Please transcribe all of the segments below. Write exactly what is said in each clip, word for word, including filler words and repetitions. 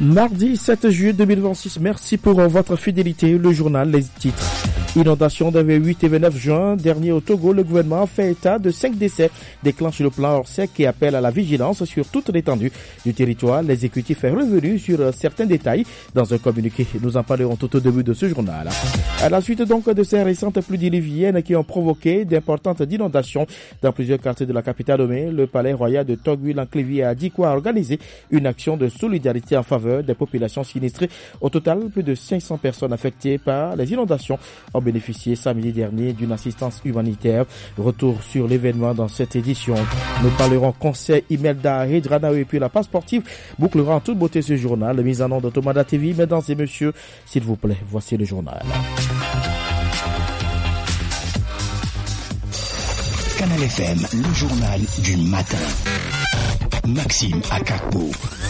Mardi sept juillet deux mille vingt-six, merci pour votre fidélité. Le journal, les titres. Inondation des vingt-huit et vingt-neuf juin dernier au Togo, le gouvernement fait état de cinq décès, déclenche le plan Orsec et appelle à la vigilance sur toute l'étendue du territoire. L'exécutif est revenu sur certains détails dans un communiqué. Nous en parlerons tout au début de ce journal. À la suite donc de ces récentes pluies diluviennes qui ont provoqué d'importantes inondations dans plusieurs quartiers de la capitale Lomé, le palais royal de Togui Lanclévy a dit quoi organiser une action de solidarité en faveur des populations sinistrées. Au total, plus de cinq cents personnes affectées par les inondations ont bénéficié samedi dernier d'une assistance humanitaire. Retour sur l'événement dans cette édition. Nous parlerons conseil Imelda Hedranaou et puis la passe sportive bouclera en toute beauté ce journal. Mise en nom de Tomada T V. Mesdames et messieurs, s'il vous plaît, voici le journal. Canal F M, le journal du matin. Maxime Akakbo.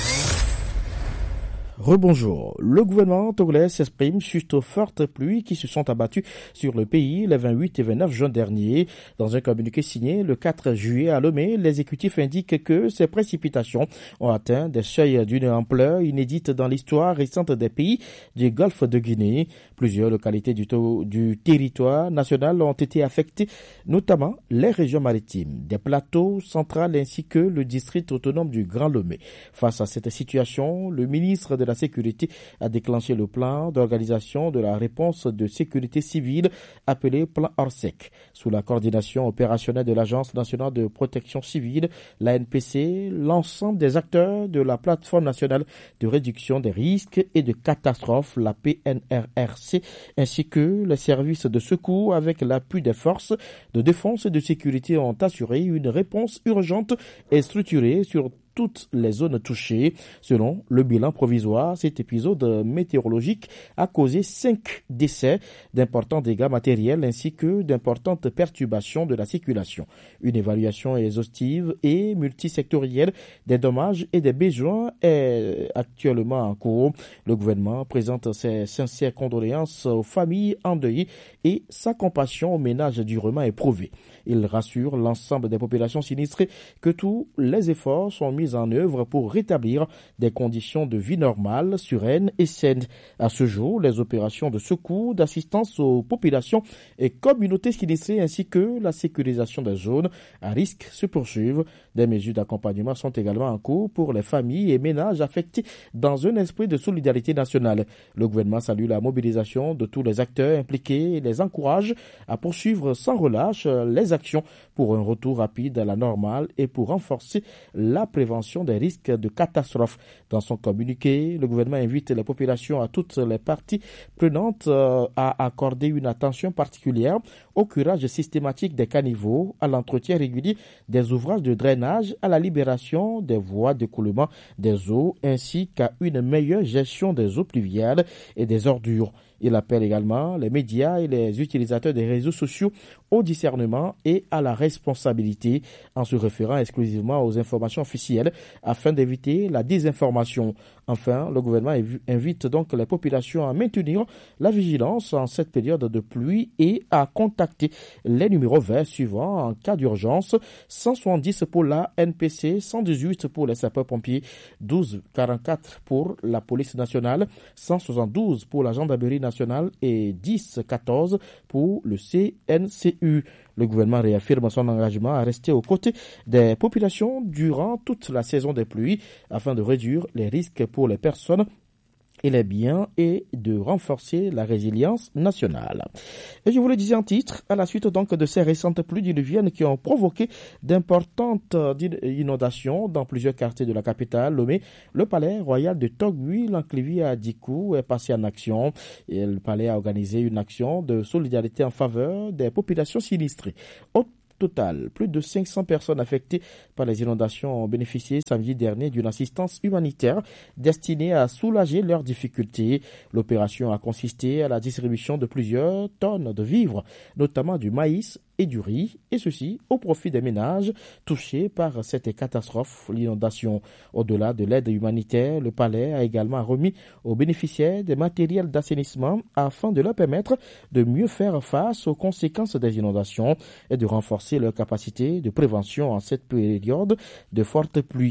Rebonjour. Le gouvernement togolais s'exprime suite aux fortes pluies qui se sont abattues sur le pays les vingt-huit et vingt-neuf juin dernier. Dans un communiqué signé le quatre juillet à Lomé, l'exécutif indique que ces précipitations ont atteint des seuils d'une ampleur inédite dans l'histoire récente des pays du Golfe de Guinée. Plusieurs localités du, du territoire national ont été affectées, notamment les régions maritimes, des plateaux centrales ainsi que le district autonome du Grand Lomé. Face à cette situation, le ministre de la Sécurité a déclenché le plan d'organisation de la réponse de sécurité civile appelé plan Orsec. Sous la coordination opérationnelle de l'Agence nationale de protection civile, l'A N P C, l'ensemble des acteurs de la plateforme nationale de réduction des risques et de catastrophes, la P N R R C, ainsi que les services de secours avec l'appui des forces de défense et de sécurité ont assuré une réponse urgente et structurée sur toutes les zones touchées. Selon le bilan provisoire, cet épisode météorologique a causé cinq décès, d'importants dégâts matériels ainsi que d'importantes perturbations de la circulation. Une évaluation exhaustive et multisectorielle des dommages et des besoins est actuellement en cours. Le gouvernement présente ses sincères condoléances aux familles endeuillées et sa compassion aux ménages durement éprouvés. Il rassure l'ensemble des populations sinistrées que tous les efforts sont mis en œuvre pour rétablir des conditions de vie normales, sereines et saines. À ce jour, les opérations de secours, d'assistance aux populations et communautés sinistrées ainsi que la sécurisation des zones à risque se poursuivent. Des mesures d'accompagnement sont également en cours pour les familles et ménages affectés dans un esprit de solidarité nationale. Le gouvernement salue la mobilisation de tous les acteurs impliqués et les encourage à poursuivre sans relâche les actions pour un retour rapide à la normale et pour renforcer la prévention des risques de catastrophes. Dans son communiqué, le gouvernement invite les populations à toutes les parties prenantes à accorder une attention particulière au curage systématique des caniveaux, à l'entretien régulier des ouvrages de drainage, à la libération des voies d'écoulement des eaux, ainsi qu'à une meilleure gestion des eaux pluviales et des ordures. Il appelle également les médias et les utilisateurs des réseaux sociaux au discernement et à la responsabilité en se référant exclusivement aux informations officielles afin d'éviter la désinformation. Enfin, le gouvernement invite donc les populations à maintenir la vigilance en cette période de pluie et à contacter les numéros verts suivants en cas d'urgence: cent soixante-dix pour la N P C, cent dix-huit pour les sapeurs-pompiers, douze quarante-quatre pour la police nationale, cent soixante-douze pour la gendarmerie nationale et dix quatorze pour le C N C U. Le gouvernement réaffirme son engagement à rester aux côtés des populations durant toute la saison des pluies afin de réduire les risques pour les personnes et les biens et de renforcer la résilience nationale. Et je vous le disais en titre, à la suite donc de ces récentes pluies diluviennes qui ont provoqué d'importantes inondations dans plusieurs quartiers de la capitale Lomé, le palais royal de Togui Lanclévy à Dikou est passé en action et le palais a organisé une action de solidarité en faveur des populations sinistrées. Au total, plus de cinq cents personnes affectées par les inondations ont bénéficié samedi dernier d'une assistance humanitaire destinée à soulager leurs difficultés. L'opération a consisté à la distribution de plusieurs tonnes de vivres, notamment du maïs et du riz, et ceci au profit des ménages touchés par cette catastrophe, l'inondation. Au-delà de l'aide humanitaire, le palais a également remis aux bénéficiaires des matériels d'assainissement afin de leur permettre de mieux faire face aux conséquences des inondations et de renforcer leur capacité de prévention en cette période de fortes pluies.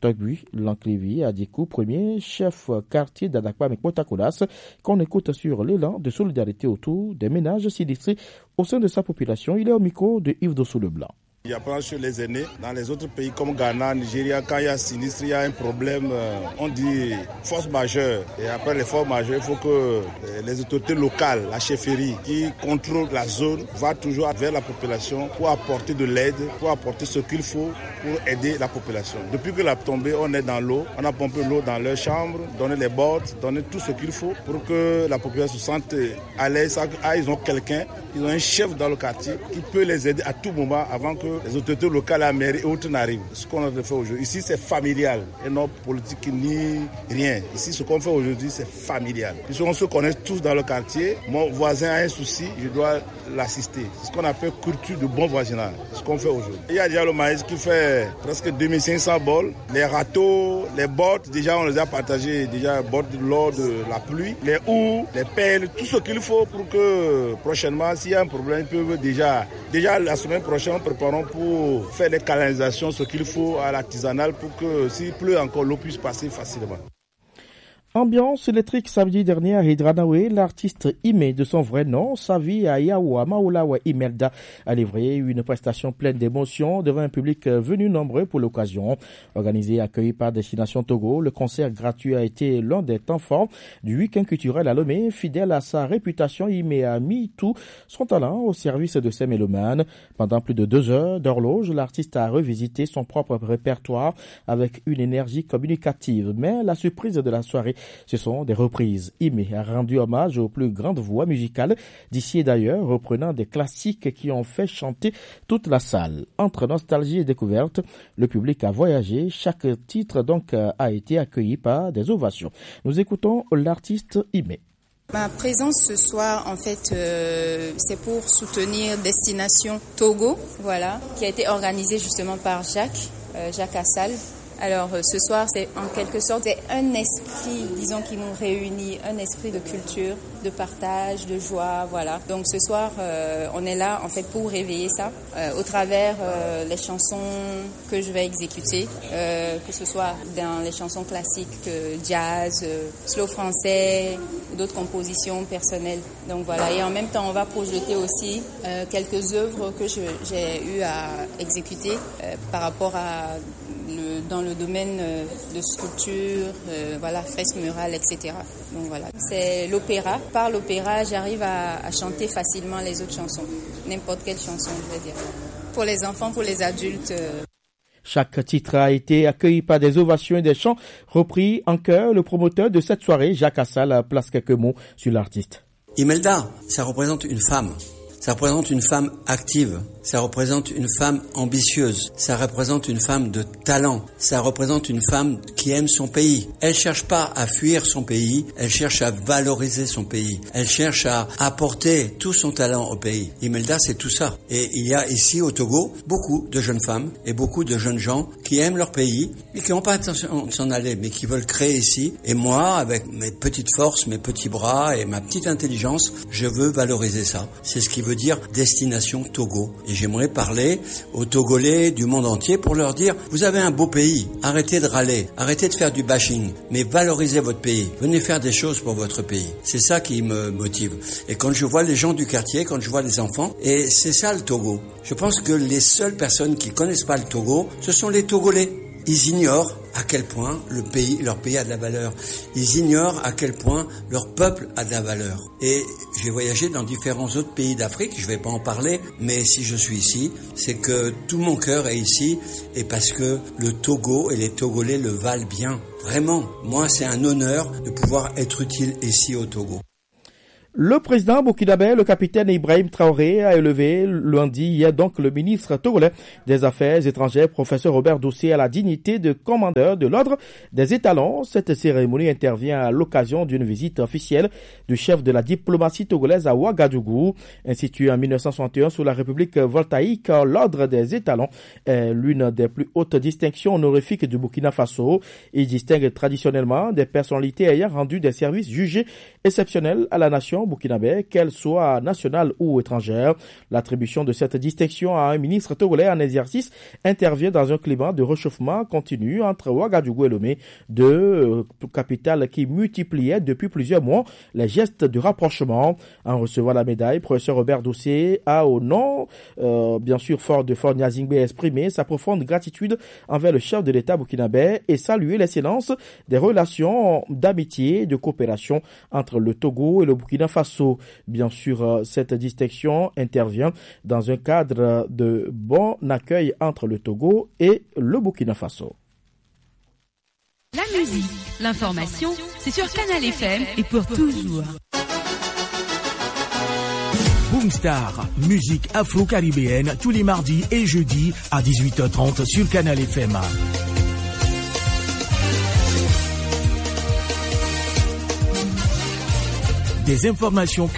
Togui Lanklevi Adikou, premier chef quartier d'Adakwa avec Potakolas, qu'on écoute sur l'élan de solidarité autour des ménages sinistrés au sein de sa population. Il est au micro de Yves Dossou Leblanc. Il y a pas sur les aînés. Dans les autres pays comme Ghana, Nigeria, quand il y a sinistre, il y a un problème, on dit force majeure. Et après les forces majeures, il faut que les autorités locales, la chefferie qui contrôle la zone, va toujours vers la population pour apporter de l'aide, pour apporter ce qu'il faut pour aider la population. Depuis que la tombée, on est dans l'eau, on a pompé l'eau dans leur chambre, donné les bords, donné tout ce qu'il faut pour que la population se sente à l'aise. Ah, ils ont quelqu'un, ils ont un chef dans le quartier qui peut les aider à tout moment avant que les autorités locales, la mairie et autres n'arrivent. Ce qu'on a fait aujourd'hui, ici c'est familial. Et non politique ni rien. Ici, ce qu'on fait aujourd'hui, c'est familial. Puisqu'on se connaît tous dans le quartier, mon voisin a un souci, je dois l'assister. C'est ce qu'on appelle culture de bon voisinage. C'est ce qu'on fait aujourd'hui. Il y a déjà le maïs qui fait presque deux mille cinq cents bols. Les râteaux, les bottes, déjà on les a partagés, déjà bottes lors de la pluie. Les houes, les pelles, tout ce qu'il faut pour que prochainement, s'il y a un problème, ils peuvent déjà, déjà la semaine prochaine, préparons pour faire des canalisations, ce qu'il faut à l'artisanal pour que s'il pleut encore, l'eau puisse passer facilement. Ambiance électrique samedi dernier à Hydranawe, l'artiste Ime de son vrai nom, Savi Ayawa Maolawa Imelda, a livré une prestation pleine d'émotions devant un public venu nombreux pour l'occasion. Organisé et accueilli par Destination Togo, le concert gratuit a été l'un des temps forts du week-end culturel à Lomé. Fidèle à sa réputation, Ime a mis tout son talent au service de ses mélomanes. Pendant plus de deux heures d'horloge, l'artiste a revisité son propre répertoire avec une énergie communicative. Mais la surprise de la soirée, ce sont des reprises. Ime a rendu hommage aux plus grandes voix musicales d'ici et d'ailleurs, reprenant des classiques qui ont fait chanter toute la salle. Entre nostalgie et découverte, le public a voyagé. Chaque titre donc a été accueilli par des ovations. Nous écoutons l'artiste Ime. Ma présence ce soir, en fait, euh, c'est pour soutenir Destination Togo, voilà, qui a été organisée justement par Jacques, euh, Jacques Assal. Alors euh, ce soir, c'est en quelque sorte c'est un esprit, disons, qui nous réunit, un esprit de culture, de partage, de joie, voilà. Donc ce soir, euh, on est là en fait pour réveiller ça euh, au travers euh, les chansons que je vais exécuter, euh, que ce soit dans les chansons classiques, euh, jazz, euh, slow français, d'autres compositions personnelles. Donc voilà. Et en même temps, on va projeter aussi euh, quelques œuvres que je, j'ai eu à exécuter euh, par rapport à Le, dans le domaine de sculpture, euh, voilà, fresques murales, et cetera. Donc voilà, c'est l'opéra. Par l'opéra, j'arrive à, à chanter facilement les autres chansons, n'importe quelle chanson, je veux dire. Pour les enfants, pour les adultes. Euh... Chaque titre a été accueilli par des ovations et des chants repris en chœur. Le promoteur de cette soirée, Jacques Assal, place quelques mots sur l'artiste. Imelda, ça représente une femme. Ça représente une femme active, ça représente une femme ambitieuse, ça représente une femme de talent, ça représente une femme qui aime son pays. Elle cherche pas à fuir son pays, elle cherche à valoriser son pays, elle cherche à apporter tout son talent au pays. Imelda, c'est tout ça. Et il y a ici au Togo beaucoup de jeunes femmes et beaucoup de jeunes gens qui aiment leur pays et qui n'ont pas intention de s'en aller, mais qui veulent créer ici. Et moi, avec mes petites forces, mes petits bras et ma petite intelligence, je veux valoriser ça. C'est ce qui veut dire Destination Togo. Et j'aimerais parler aux Togolais du monde entier pour leur dire, vous avez un beau pays, arrêtez de râler, arrêtez de faire du bashing, mais valorisez votre pays, venez faire des choses pour votre pays. C'est ça qui me motive. Et quand je vois les gens du quartier, quand je vois les enfants, et c'est ça le Togo. Je pense que les seules personnes qui connaissent pas le Togo, ce sont les Togolais. Ils ignorent à quel point le pays, leur pays a de la valeur. Ils ignorent à quel point leur peuple a de la valeur. Et j'ai voyagé dans différents autres pays d'Afrique, je vais pas en parler, mais si je suis ici, c'est que tout mon cœur est ici, et parce que le Togo et les Togolais le valent bien. Vraiment, moi c'est un honneur de pouvoir être utile ici au Togo. Le président burkinabé, le capitaine Ibrahim Traoré, a élevé lundi hier donc le ministre togolais des Affaires étrangères, professeur Robert Dossé, à la dignité de commandeur de l'ordre des étalons. Cette cérémonie intervient à l'occasion d'une visite officielle du chef de la diplomatie togolaise à Ouagadougou. Institué en mille neuf cent soixante et un sous la République voltaïque, l'ordre des étalons est l'une des plus hautes distinctions honorifiques du Burkina Faso. Il distingue traditionnellement des personnalités ayant rendu des services jugés exceptionnels à la nation nation burkinabé, qu'elle soit nationale ou étrangère. L'attribution de cette distinction à un ministre togolais en exercice intervient dans un climat de réchauffement continu entre Ouagadougou et Lomé, deux euh, capitales qui multipliaient depuis plusieurs mois les gestes de rapprochement. En recevant la médaille, professeur Robert Dossé a, au nom, euh, bien sûr, fort de Fort Nyazingbe, exprimé sa profonde gratitude envers le chef de l'État burkinabé et salué l'excellence des relations d'amitié et de coopération entre le Togo et le Burkina Faso. Bien sûr, cette distinction intervient dans un cadre de bon accueil entre le Togo et le Burkina Faso. La musique, l'information, c'est sur Canal F M et pour toujours. Boomstar, musique afro-caribéenne tous les mardis et jeudis à dix-huit heures trente sur Canal F M. Des informations